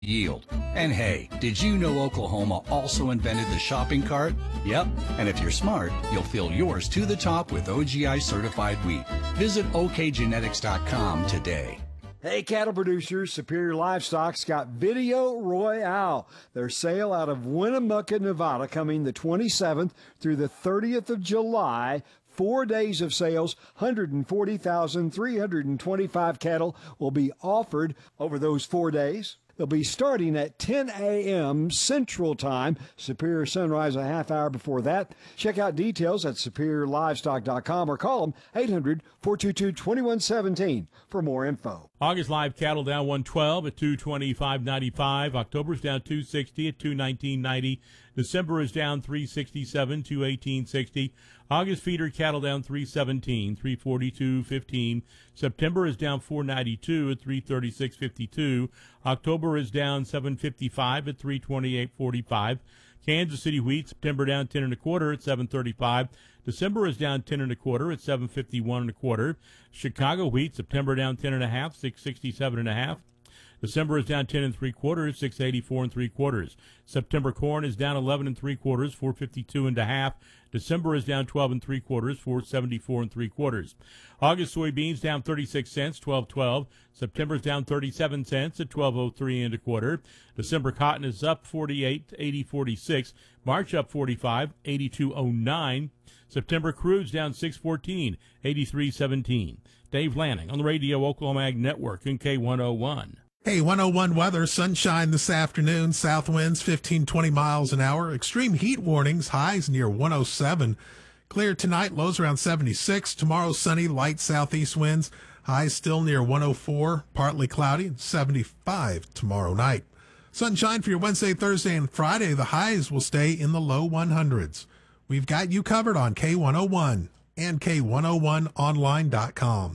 yield. And hey, did you know Oklahoma also invented the shopping cart? Yep, and if you're smart, you'll fill yours to the top with OGI certified wheat. Visit okgenetics.com today. Hey, cattle producers, Superior Livestock's got Video Royale, their sale out of Winnemucca, Nevada, coming the 27th through the 30th of July. 4 days of sales, 140,325 cattle will be offered over those 4 days. They'll be starting at 10 a.m. Central Time. Superior Sunrise a half hour before that. Check out details at superiorlivestock.com or call them 800-422-2117 for more info. August live cattle down 112 at 225.95. October's down 260 at 219.90. December is down 367, 218.60. August feeder cattle down 317, 342.15. September is down 492 at 336.52. October is down 755 at 328.45. Kansas City wheat, September down 10 1/4 at 735. December is down 10 1/4 at 751 1/4. Chicago wheat, September down 10 1/2, 667 1/2. December is down 10 3/4, 684 3/4. September corn is down 11 3/4, 452 1/2. December is down 12 3/4, 474 3/4. August soybeans down 36 cents, 12.12. September is down 37 cents at 12.03 1/4. December cotton is up 48, 80.46. March up 45, 82.09. September crude's down 6.14, 83.17. Dave Lanning on the Radio Oklahoma Ag Network in K101. Hey, 101 weather, sunshine this afternoon, south winds 15-20 miles an hour, extreme heat warnings, highs near 107. Clear tonight, lows around 76. Tomorrow, sunny, light southeast winds, highs still near 104, partly cloudy, and 75 tomorrow night. Sunshine for your Wednesday, Thursday, and Friday. The highs will stay in the low 100s. We've got you covered on K101 and K101online.com.